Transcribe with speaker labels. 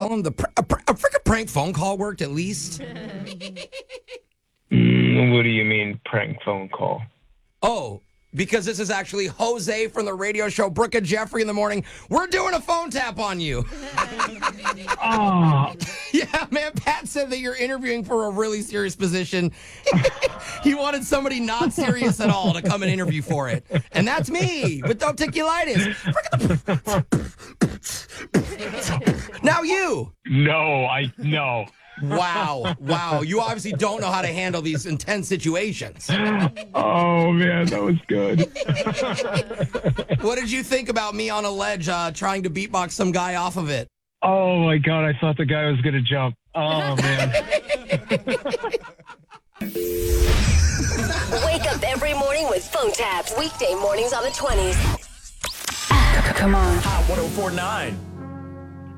Speaker 1: tell him a freaking prank phone call worked at least?
Speaker 2: What do you mean, prank phone call?
Speaker 1: Oh, because this is actually Jose from the radio show Brooke and Jeffrey in the Morning. We're doing a phone tap on you.
Speaker 2: Oh,
Speaker 1: Yeah, man, Pat said that you're interviewing for a really serious position. He wanted somebody not serious at all to come and interview for it. And that's me with diverticulitis. Now you.
Speaker 2: no.
Speaker 1: Wow. You obviously don't know how to handle these intense situations.
Speaker 2: Oh, man, that was good.
Speaker 1: What did you think about me on a ledge trying to beatbox some guy off of it?
Speaker 2: Oh, my God, I thought the guy was going to jump. Oh, man.
Speaker 3: Wake up every morning with phone taps. Weekday mornings on the 20s.
Speaker 4: Come on.
Speaker 5: Hot 104.9.